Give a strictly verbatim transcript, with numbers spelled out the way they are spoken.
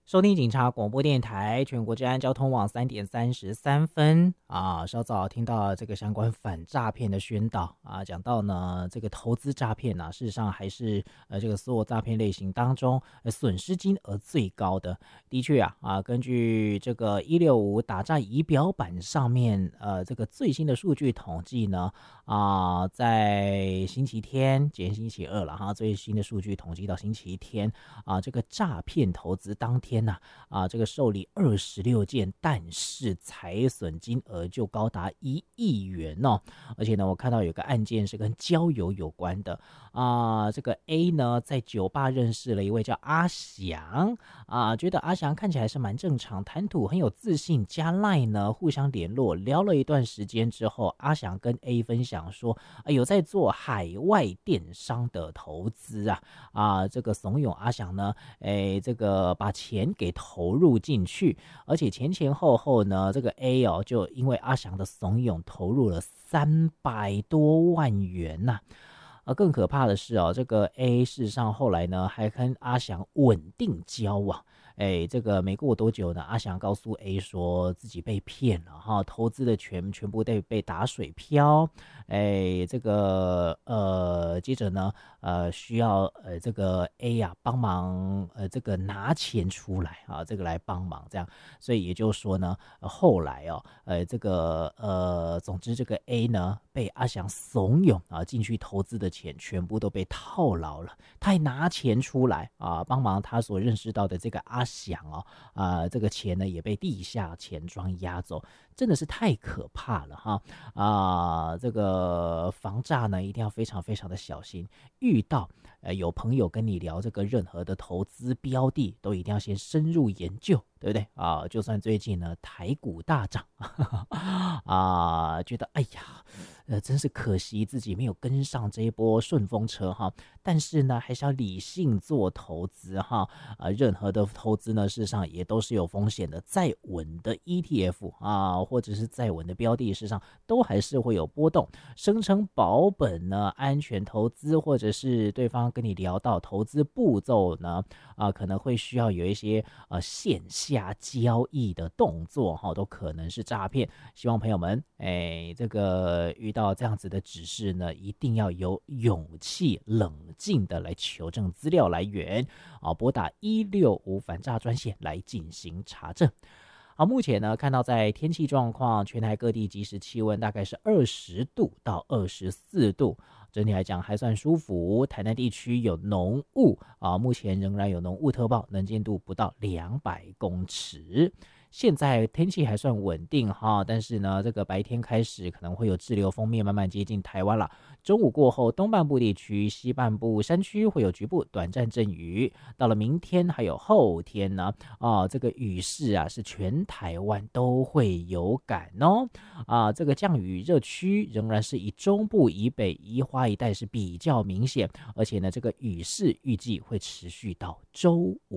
收听警察广播电台全国治安交通网三点三十三分啊，稍早听到这个相关反诈骗的宣导啊，讲到呢这个投资诈骗呢、啊，事实上还是呃这个所有诈骗类型当中呃损失金额最高的。的确啊啊，根据这个一六五打诈仪表板上面呃这个最新的数据统计呢啊，在星期天，今天星期二了哈，最新的数据统计到星期天啊，这个诈骗投资当天呐啊，这个受理二十六件，但是财损金额就高达一亿元哦。而且呢，我看到有个案件是跟交友有关的啊，这个 A 呢在酒吧认识了一位叫阿翔啊，觉得阿翔看起来是蛮正常，谈吐很有自信，加 LINE 呢互相联络，聊了一段时间之后，阿翔跟 A 分享说，哎，有在做海外电商的投资啊啊，这个怂恿阿翔呢，哎，这个把钱给投入进去，而且前前后后呢，这个 A 哦，就因为阿翔的怂恿投入了三百多万元呐、啊。而更可怕的是哦，这个 A 事实上后来呢，还跟阿翔稳定交往。哎，这个没过多久呢，阿翔告诉 A 说自己被骗了哈，投资的全全部被被打水漂。哎，这个呃，接着呢，呃，需要呃这个 A 呀、啊、帮忙呃这个拿钱出来啊，这个来帮忙这样，所以也就是说呢，呃、后来哦，呃这个呃，总之这个 A 呢被阿翔怂恿啊进去投资的钱全部都被套牢了，他还拿钱出来啊帮忙他所认识到的这个阿翔哦啊，这个钱呢也被地下钱庄压走，真的是太可怕了哈啊！这个防诈呢一定要非常非常的小心，遇到呃有朋友跟你聊这个任何的投资标的，都一定要先深入研究，对不对啊？就算最近呢台股大涨啊，觉得哎呀，呃，真是可惜自己没有跟上这一波顺风车哈。但是呢，还是要理性做投资哈。啊，任何的投资呢，事实上也都是有风险的。再稳的 E T F 啊，或者是再稳的标的，事实上都还是会有波动。声称保本呢，安全投资，或者是对方跟你聊到投资步骤呢，啊，可能会需要有一些呃线下交易的动作哈，都可能是诈骗。希望朋友们，哎，这个遇到这样子的指示呢，一定要有勇气、冷静的来求证资料来源啊，拨打一六五反诈专线来进行查证。好，目前呢，看到在天气状况，全台各地即时气温大概是二十度到二十四度，整体来讲还算舒服。台南地区有浓雾啊，目前仍然有浓雾特报，能见度不到两百公尺。现在天气还算稳定哈，但是呢，这个白天开始可能会有滞留锋面慢慢接近台湾了。中午过后，东半部地区、西半部山区会有局部短暂阵雨。到了明天还有后天呢，啊，这个雨势啊是全台湾都会有感哦。啊，这个降雨热区仍然是以中部以北、宜花一带是比较明显，而且呢，这个雨势预计会持续到周五。